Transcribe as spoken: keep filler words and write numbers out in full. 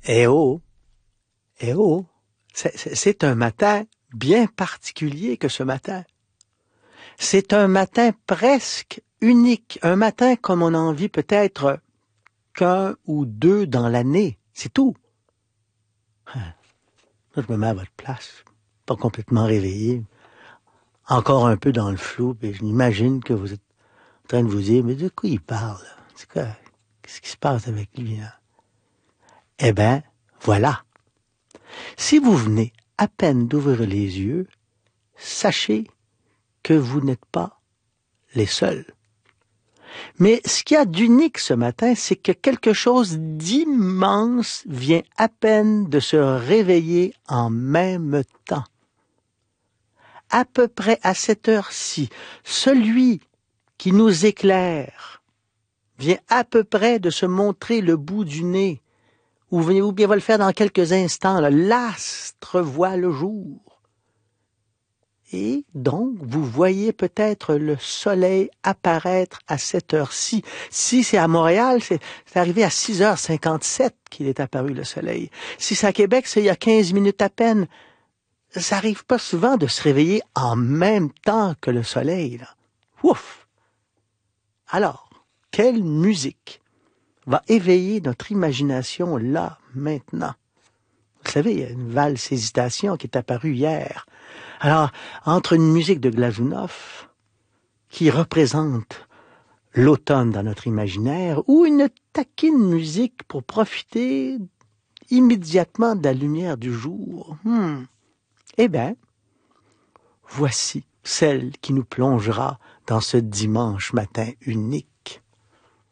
Eh oh, eh oh, c'est, c'est, c'est un matin bien particulier que ce matin. C'est un matin presque unique, un matin comme on en vit peut-être qu'un ou deux dans l'année, c'est tout. Là, je me mets à votre place, pas complètement réveillé, encore un peu dans le flou, et je m'imagine que vous êtes en train de vous dire, mais de quoi il parle? Là? C'est quoi? Qu'est-ce qui se passe avec lui? Là? Eh bien, voilà. Si vous venez à peine d'ouvrir les yeux, sachez que vous n'êtes pas les seuls. Mais ce qu'il y a d'unique ce matin, c'est que quelque chose d'immense vient à peine de se réveiller en même temps. À peu près à cette heure-ci, celui qui nous éclaire vient à peu près de se montrer le bout du nez, ou bien va le faire dans quelques instants. Là. L'astre voit le jour. Et donc, vous voyez peut-être le soleil apparaître à cette heure-ci. Si c'est à Montréal, c'est, c'est arrivé à six heures cinquante-sept qu'il est apparu le soleil. Si c'est à Québec, c'est il y a quinze minutes à peine. Ça arrive pas souvent de se réveiller en même temps que le soleil. Là. Ouf! Alors, quelle musique va éveiller notre imagination là, maintenant? Vous savez, il y a une valse hésitation qui est apparue hier. Alors, entre une musique de Glazunov, qui représente l'automne dans notre imaginaire, ou une taquine musique pour profiter immédiatement de la lumière du jour, hmm. eh bien, voici celle qui nous plongera dans ce dimanche matin unique.